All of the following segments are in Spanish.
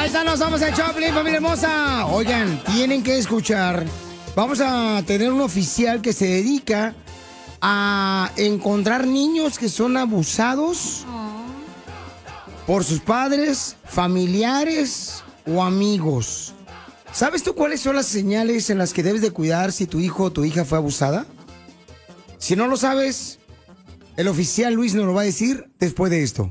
Paisanos, vamos a Choplin, familia hermosa. Oigan, tienen que escuchar. Vamos a tener un oficial que se dedica a encontrar niños que son abusados por sus padres, familiares o amigos. ¿Sabes tú cuáles son las señales en las que debes de cuidar si tu hijo o tu hija fue abusada? Si no lo sabes, el oficial Luis nos lo va a decir después de esto.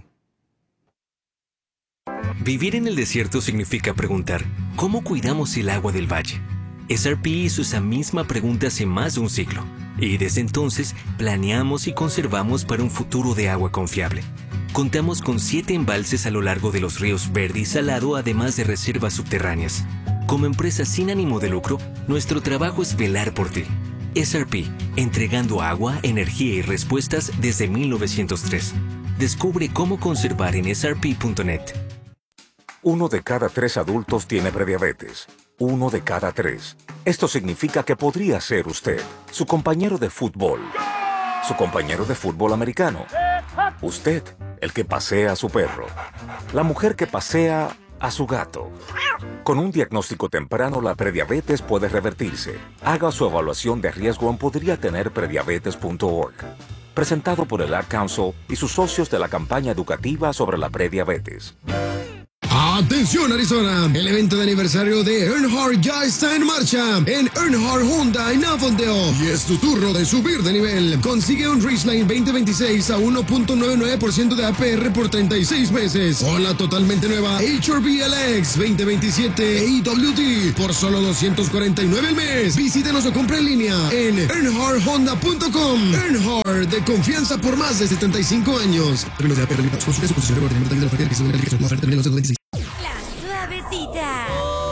Vivir en el desierto significa preguntar, ¿cómo cuidamos el agua del valle? SRP hizo esa misma pregunta hace más de un siglo, y desde entonces planeamos y conservamos para un futuro de agua confiable. Contamos con 7 embalses a lo largo de los ríos Verde y Salado, además de reservas subterráneas. Como empresa sin ánimo de lucro, nuestro trabajo es velar por ti. SRP, entregando agua, energía y respuestas desde 1903. Descubre cómo conservar en srp.net. 1 de cada 3 adultos tiene prediabetes. 1 de cada 3. Esto significa que podría ser usted, su compañero de fútbol, su compañero de fútbol americano, usted, el que pasea a su perro, la mujer que pasea a su gato. Con un diagnóstico temprano, la prediabetes puede revertirse. Haga su evaluación de riesgo en podriatenerprediabetes.org. Presentado por el Ad Council y sus socios de la campaña educativa sobre la prediabetes. ¡Atención, Arizona! El evento de aniversario de Earnhardt ya está en marcha en Earnhardt Honda en Avondale. Y es tu turno de subir de nivel. Consigue un Ridgeline 2026 a 1.99% de APR por 36 meses. O la totalmente nueva HRV LX 2027 AWD por solo $249 al mes. Visítenos o compre en línea en EarnhardtHonda.com. Earnhardt, de confianza por más de 75 años. Términos de APR limitados. Consulte su posición de orden de la oferta que se una calificación. Oferta termina en 2026. La Suavecita.